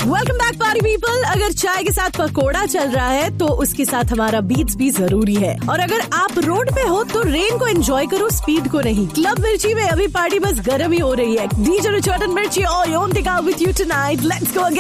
Welcome back party people. अगर चाय के साथ पकोड़ा चल रहा है तो उसके साथ हमारा बीट्स भी जरूरी है। और अगर आप रोड पे हो तो रेन को एंजॉय करो, स्पीड को नहीं। क्लब मिर्ची में अभी पार्टी बस गर्म ही हो रही है। डीजे रिचर्ड एंड मिर्ची और योन टिका with you tonight. Let's go again.